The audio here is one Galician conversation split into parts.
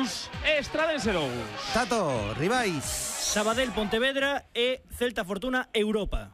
Estradense 2. Tato, rivais. Sabadell, Pontevedra e Celta Fortuna Europa.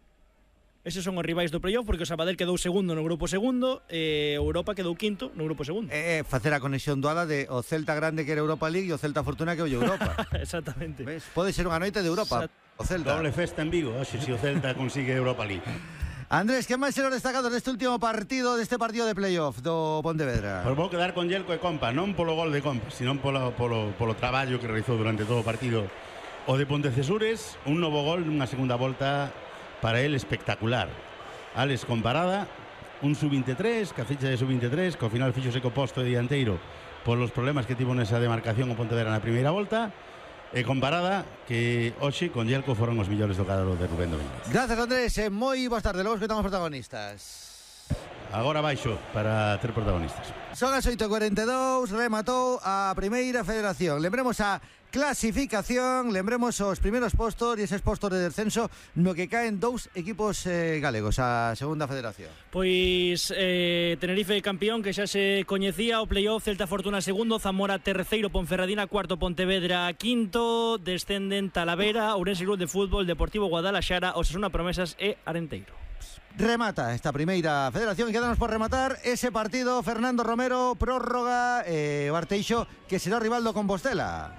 Eses son os rivais do playoff, porque o Sabadell quedou segundo no grupo segundo e Europa quedou quinto no grupo segundo. Facer a conexión duala de o Celta grande que era Europa League e o Celta Fortuna que é Europa. Exactamente. ¿Ves? Pode ser unha noite de Europa. O Celta. Doble festa en Vigo, se o Celta consigue Europa League. Andrés, que máis será destacado neste último partido partido de playoff do Pontevedra? Pois vou quedar con Yelko e Compa, non polo gol de Compa, sino polo traballo que realizou durante todo o partido o de Pontecesures, un novo gol nunha segunda volta para él espectacular. Alex con parada, un sub-23, que a ficha de sub-23, que ao final fixo seco posto de dianteiro por los problemas que tivo nesa demarcación o Pontevedra na primeira volta. E con parada que hoxe con Yelko foron os millores do cadro de Rubén Domínguez. Gracias, Andrés, moi boas tardes. Logo escoitamos protagonistas. Agora baixo para ter protagonistas. Son as 8:42, rematou a primeira federación. Lembremos a clasificación, lembremos os primeiros postos e eses postos de descenso no que caen dous equipos galegos a segunda federación. Pois Tenerife campeón, que xa se coñecía, o playoff Celta Fortuna segundo, Zamora terceiro, Ponferradina cuarto, Pontevedra quinto, descenden Talavera, Ourense Club de Fútbol, Deportivo Guadalaxara, Osasuna Promesas e Arenteiro. Remata esta primeira federación e quedamos por rematar ese partido. Fernando Romero, prórroga, Barteixo, que será rival do Compostela.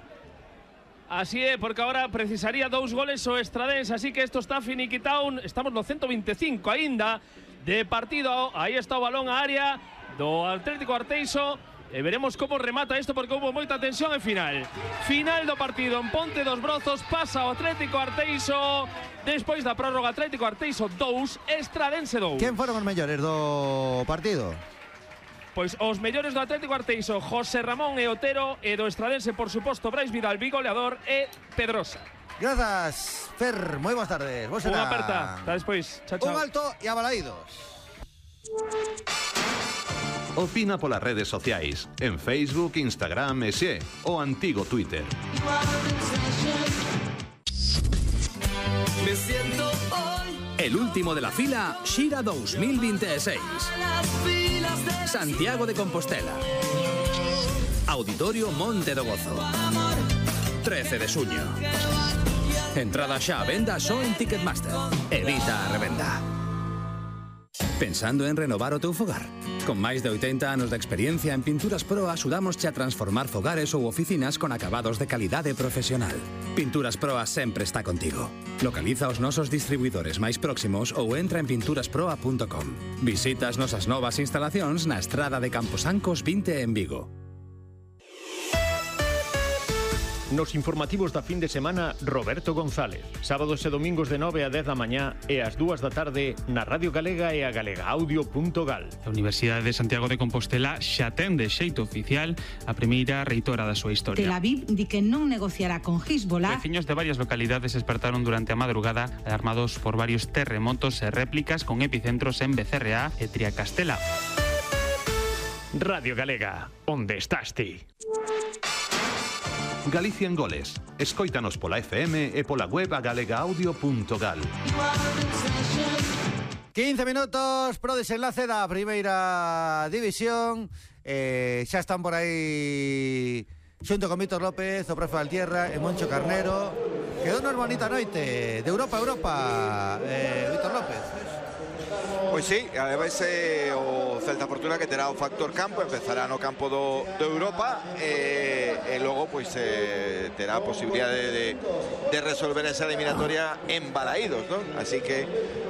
Así é, porque agora precisaría 2 goles o Estradense, así que isto está finiquitado. Estamos no 125 aínda de partido. Aí está o balón a área do Atlético Arteixo. E veremos como remata isto, porque houve moita tensión e final. Final do partido en Ponte dos Brozos, pasa o Atlético Arteixo. Despois da prórroga, Atlético Arteixo 2, Estradense 2. Quen foron os mellores do partido? Pois os mellores do Atlético Arteixo, José Ramón e Otero, e do Estradense, por suposto, Brais Vidal, bigoleador, e Pedrosa. Grazas, Fer, moi boas tardes. Unha aperta, hasta despois. Chao, chao. Un alto e abalaídos. Opina polas redes sociais, en Facebook, Instagram e xe, o antigo Twitter. Me siento hoy. El último de la fila, Xira 2026. Santiago de Compostela. Auditorio Monte do Gozo. 13 de xuño. Entrada xa a venda só en Ticketmaster. Evita a revenda. Pensando en renovar o teu fogar? Con máis de 80 anos de experiencia en Pinturas Pro axudámosche a transformar fogares ou oficinas con acabados de calidade profesional. Pinturas Pro sempre está contigo. Localiza os nosos distribuidores máis próximos ou entra en pinturasproa.com. Visita as nosas novas instalacións na estrada de Camposancos 20 en Vigo. Nos informativos da fin de semana, Roberto González. Sábados e domingos de 9 a 10 da mañá e ás 2 da tarde na Radio Galega e a galegaaudio.gal. A Universidade de Santiago de Compostela xa ten de xeito oficial a primeira reitora da súa historia. Tel Aviv di que non negociará con Hezbollah. Veciños de varias localidades despertaron durante a madrugada alarmados por varios terremotos e réplicas con epicentros en Becerreá e Triacastela. Radio Galega, onde estás ti? Galicia en goles. Escóitanos pola FM e pola web a galegaaudio.gal. 15 minutos pro desenlace da primeira división. Xa están por aí xunto con Víctor López, o profe Valtierra e Moncho Carnero. Quedou unha bonita noite de Europa a Europa, Víctor López. Pois sí, ademais o Celta Fortuna que terá o factor campo, empezará no campo do Europa e logo pois terá a posibilidade de resolver esa eliminatoria en Balaídos, non? Así que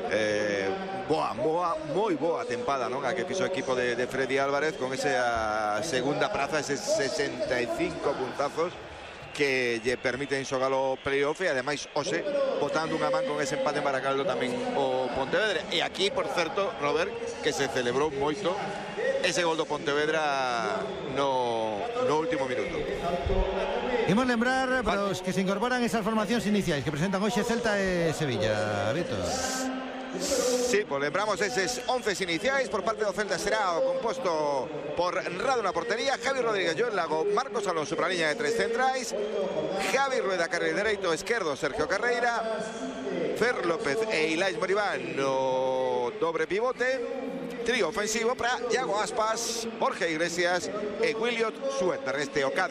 moi boa tempada, non? A que fixo o equipo de Freddy Álvarez con esa segunda praza, eses 65 puntazos que lle permiten xogar o playoff e ademais hoxe botando unha man con ese empate en Baracaldo tamén o Pontevedra. E aquí, por certo, Robert, que se celebrou moito ese gol do Pontevedra no último minuto. Imos lembrar para os que se incorporan esas formacións iniciais que presentan hoxe Celta e Sevilla, Víctor. Sí, pues lembramos eses 11 iniciais. Por parte do Celta será o composto por Rado na portería, Javi Rodríguez, Joel Lago, Marcos Alonso para a liña de tres centrais, Javi Rueda carril dereito, esquerdo Sergio Carreira, Fer López e Ilais Moribán no dobre pivote, trío ofensivo para Iago Aspas, Jorge Iglesias e Williot Suet. De reste o cadro